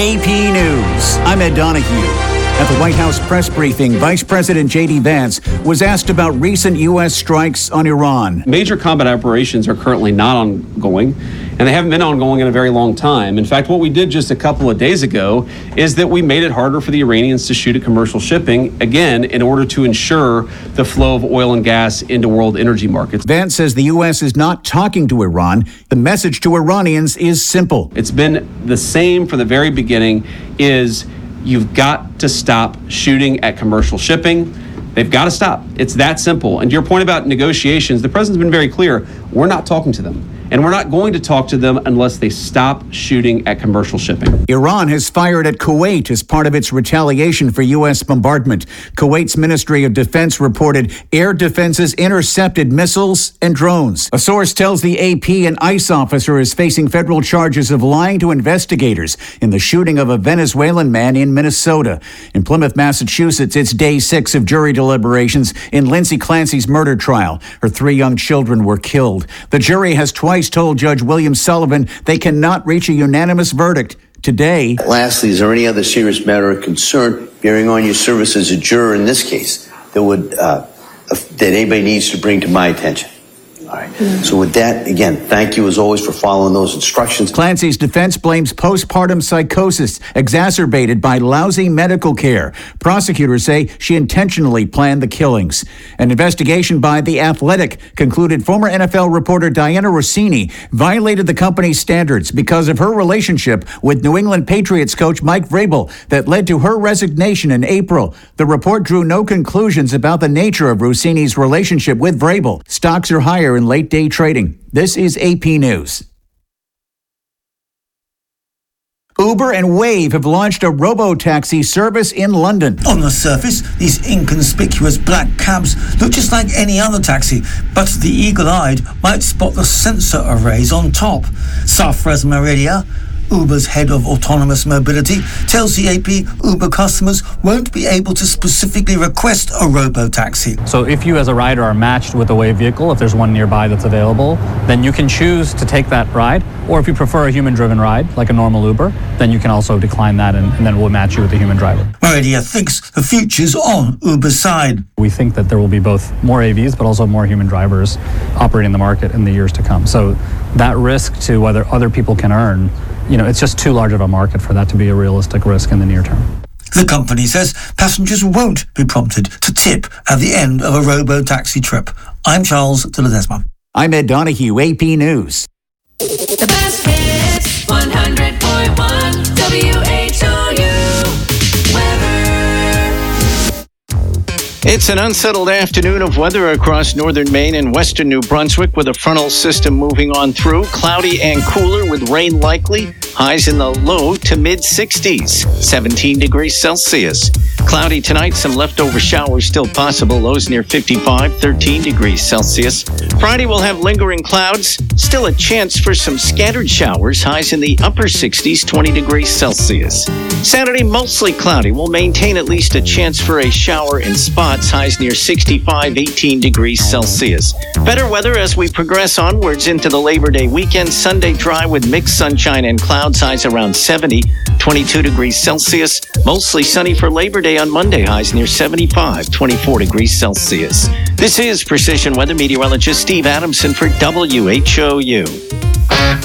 AP News. I'm Ed Donahue. At the White House press briefing, Vice President J.D. Vance was asked about recent U.S. strikes on Iran. Major combat operations are currently not ongoing, and they haven't been ongoing in a very long time. In fact, what we did just a couple of days ago is that we made it harder for the Iranians to shoot at commercial shipping, again, in order to ensure the flow of oil and gas into world energy markets. Vance says the U.S. is not talking to Iran. The message to Iranians is simple. It's been the same from the very beginning, is you've got to stop shooting at commercial shipping. They've got to stop. It's that simple. And to your point about negotiations, the president's been very clear. We're not talking to them. And we're not going to talk to them unless they stop shooting at commercial shipping. Iran has fired at Kuwait as part of its retaliation for U.S. bombardment. Kuwait's Ministry of Defense reported air defenses intercepted missiles and drones. A source tells the AP an ICE officer is facing federal charges of lying to investigators in the shooting of a Venezuelan man in Minnesota. In Plymouth, Massachusetts, it's day 6 of jury deliberations in Lindsay Clancy's murder trial. Her 3 young children were killed. The jury has twice told Judge William Sullivan they cannot reach a unanimous verdict today. Lastly, is there any other serious matter of concern bearing on your service as a juror in this case that anybody needs to bring to my attention? All right. So with that, again, thank you as always for following those instructions. Clancy's defense blames postpartum psychosis exacerbated by lousy medical care. Prosecutors say she intentionally planned the killings. An investigation by The Athletic concluded former NFL reporter Diana Rossini violated the company's standards because of her relationship with New England Patriots coach Mike Vrabel that led to her resignation in April. The report drew no conclusions about the nature of Rossini's relationship with Vrabel. Stocks are higher in late-day trading. This is AP News. Uber and Wave have launched a robo-taxi service in London. On the surface, these inconspicuous black cabs look just like any other taxi, but the eagle-eyed might spot the sensor arrays on top. Safraz Maridia, Uber's head of autonomous mobility, tells the AP Uber customers won't be able to specifically request a robo-taxi. So if you as a rider are matched with a Wave vehicle, if there's one nearby that's available, then you can choose to take that ride. Or if you prefer a human-driven ride, like a normal Uber, then you can also decline that and then we'll match you with a human driver. Maridia thinks the future's on Uber's side. We think that there will be both more AVs, but also more human drivers operating the market in the years to come. So that risk to whether other people can earn, it's just too large of a market for that to be a realistic risk in the near term. The company says passengers won't be prompted to tip at the end of a robo-taxi trip. I'm Charles de Ledesma. I'm Ed Donahue, AP News. The best hits, 100.1 WHOU. It's an unsettled afternoon of weather across northern Maine and western New Brunswick with a frontal system moving on through. Cloudy and cooler with rain likely. Highs in the low to mid-60s, 17 degrees Celsius. Cloudy tonight, some leftover showers still possible. Lows near 55, 13 degrees Celsius. Friday we'll have lingering clouds. Still a chance for some scattered showers. Highs in the upper 60s, 20 degrees Celsius. Saturday mostly cloudy. We'll maintain at least a chance for a shower in spots. Highs near 65, 18 degrees Celsius. Better weather as we progress onwards into the Labor Day weekend. Sunday dry with mixed sunshine and clouds. Highs around 70, 22 degrees Celsius. Mostly sunny for Labor Day on Monday. Highs near 75, 24 degrees Celsius. This is Precision Weather Meteorologist Steve Adamson for WHOU.